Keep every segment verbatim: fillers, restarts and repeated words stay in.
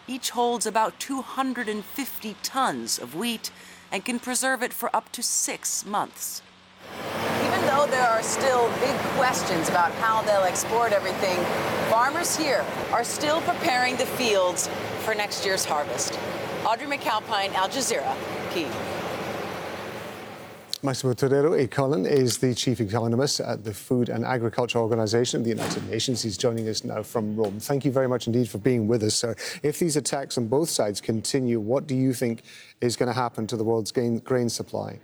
Each holds about two hundred fifty tons of wheat and can preserve it for up to six months. Even though there are still big questions about how they'll export everything, farmers here are still preparing the fields for next year's harvest. Audrey McAlpine, Al Jazeera, Kyiv. Massimo Torero-Colin is the chief economist at the Food and Agriculture Organization of the United Nations. He's joining us now from Rome. Thank you very much indeed for being with us, sir. If these attacks on both sides continue, what do you think is going to happen to the world's grain, grain supply?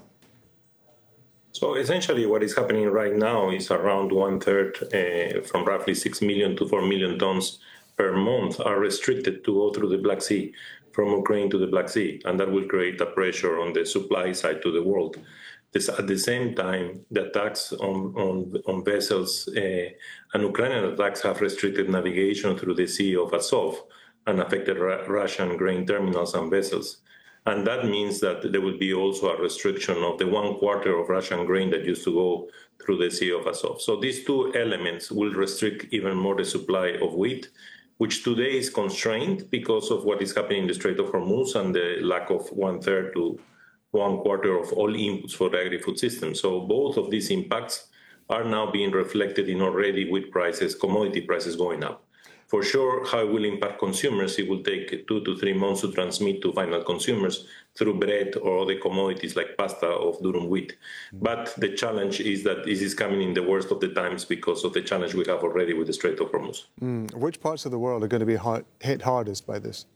So essentially what is happening right now is around one-third, uh, from roughly six million to four million tons per month are restricted to go through the Black Sea, from Ukraine to the Black Sea, and that will create a pressure on the supply side to the world. This, at the same time, the attacks on, on, on vessels uh, and Ukrainian attacks have restricted navigation through the Sea of Azov and affected Ra- Russian grain terminals and vessels. And that means that there will be also a restriction of the one quarter of Russian grain that used to go through the Sea of Azov. So these two elements will restrict even more the supply of wheat, which today is constrained because of what is happening in the Strait of Hormuz and the lack of one-third to one-quarter of all inputs for the agri-food system. So both of these impacts are now being reflected in already wheat prices, commodity prices going up. For sure, how it will impact consumers, it will take two to three months to transmit to final consumers through bread or other commodities like pasta of durum wheat. But the challenge is that this is coming in the worst of the times because of the challenge we have already with the Strait of Hormuz. Mm. Which parts of the world are going to be hard, hit hardest by this?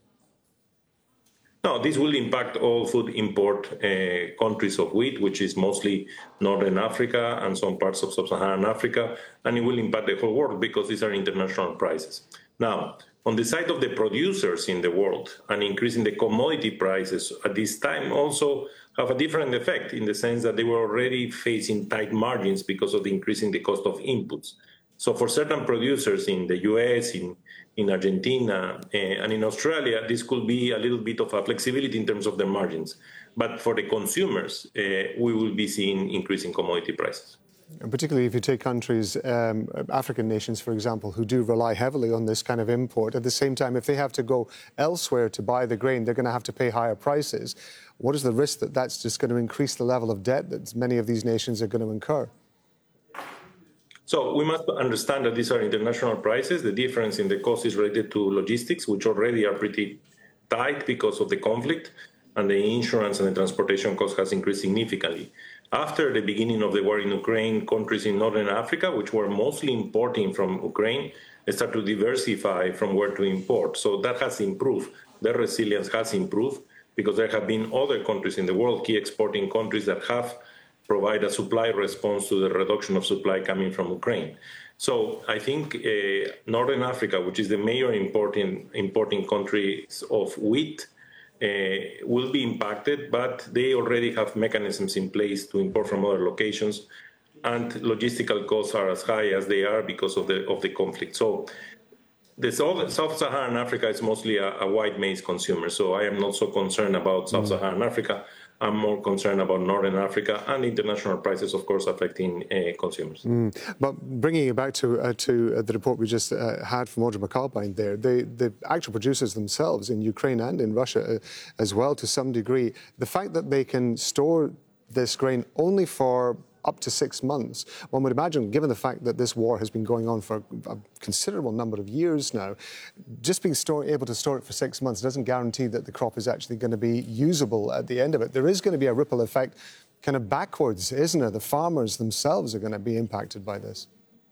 No, this will impact all food import uh, countries of wheat, which is mostly Northern Africa and some parts of Sub-Saharan Africa, and it will impact the whole world because these are international prices. Now, on the side of the producers in the world, and increasing the commodity prices at this time also have a different effect in the sense that they were already facing tight margins because of the increasing the cost of inputs. So for certain producers in the U S, in, in Argentina, uh, and in Australia, this could be a little bit of a flexibility in terms of their margins. But for the consumers, uh, we will be seeing increasing commodity prices. And particularly if you take countries, um, African nations, for example, who do rely heavily on this kind of import. At the same time, if they have to go elsewhere to buy the grain, they're going to have to pay higher prices. What is the risk that that's just going to increase the level of debt that many of these nations are going to incur? So we must understand that these are international prices. The difference in the cost is related to logistics, which already are pretty tight because of the conflict, and the insurance and the transportation cost has increased significantly. After the beginning of the war in Ukraine, countries in Northern Africa, which were mostly importing from Ukraine, started to diversify from where to import. So that has improved. Their resilience has improved because there have been other countries in the world, key exporting countries, that have provided a supply response to the reduction of supply coming from Ukraine. So I think uh, Northern Africa, which is the major importing, importing country of wheat, Uh, will be impacted, but they already have mechanisms in place to import from other locations, and logistical costs are as high as they are because of the of the conflict. So the Sub-Saharan Africa is mostly a, a white maize consumer, so I am not so concerned about Sub-Saharan mm. Africa. I'm more concerned about Northern Africa and international prices, of course, affecting uh, consumers. Mm. But bringing it back to uh, to uh, the report we just uh, had from Audrey McAlpine there, the, the actual producers themselves in Ukraine and in Russia uh, as well, to some degree, the fact that they can store this grain only for up to six months, one would imagine, given the fact that this war has been going on for a considerable number of years now, just being store, able to store it for six months doesn't guarantee that the crop is actually going to be usable at the end of it. There is going to be a ripple effect kind of backwards, isn't there? The farmers themselves are going to be impacted by this.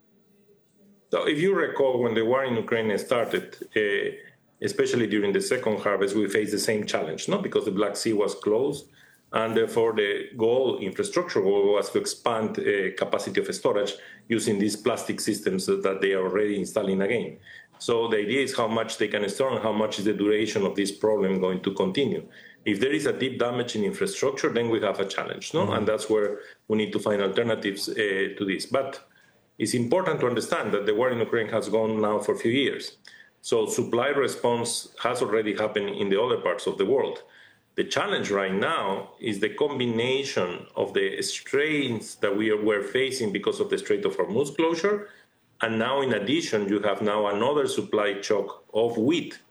So if you recall, when the war in Ukraine started, uh, especially during the second harvest, we faced the same challenge, no? Because the Black Sea was closed, and therefore the goal, infrastructure goal, was to expand uh, capacity of storage using these plastic systems that they are already installing again. So the idea is how much they can store and how much is the duration of this problem going to continue. If there is a deep damage in infrastructure, then we have a challenge, no? Mm-hmm. And that's where we need to find alternatives uh, to this. But it's important to understand that the war in Ukraine has gone now for a few years. So supply response has already happened in the other parts of the world. The challenge right now is the combination of the strains that we are, were facing because of the Strait of Hormuz closure, and now in addition you have now another supply shock of wheat